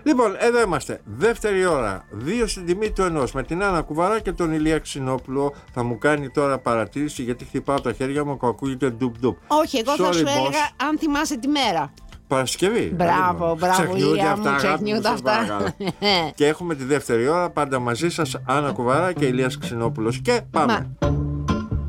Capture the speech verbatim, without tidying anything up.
Λοιπόν, εδώ είμαστε. Δεύτερη ώρα. Δύο στην τιμή του ενός. Με την Άννα Κουβαρά και τον Ηλία Ξινόπουλο. Θα μου κάνει τώρα παρατήρηση γιατί χτυπάω τα χέρια μου και ακούγεται ντουπ ντουπ. Όχι, εγώ θα Sorry, σου boss. έλεγα αν θυμάσαι τη μέρα. Παρασκευή. Μπράβο, μπράβο, Ηλία μου, ξεχνιούνται αυτά. Και έχουμε τη δεύτερη ώρα πάντα μαζί σας, Άννα Κουβαρά και Ηλίας Ξινόπουλος. Και πάμε. Μα...